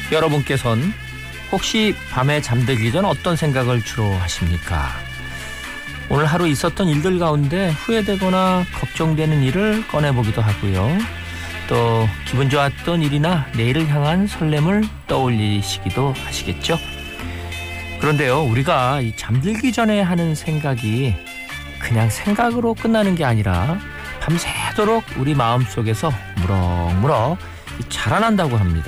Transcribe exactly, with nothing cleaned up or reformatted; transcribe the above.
여러분께서는 혹시 밤에 잠들기 전 어떤 생각을 주로 하십니까? 오늘 하루 있었던 일들 가운데 후회되거나 걱정되는 일을 꺼내보기도 하고요. 또 기분 좋았던 일이나 내일을 향한 설렘을 떠올리시기도 하시겠죠. 그런데요, 우리가 이 잠들기 전에 하는 생각이 그냥 생각으로 끝나는 게 아니라 밤새도록 우리 마음속에서 무럭무럭 자라난다고 합니다.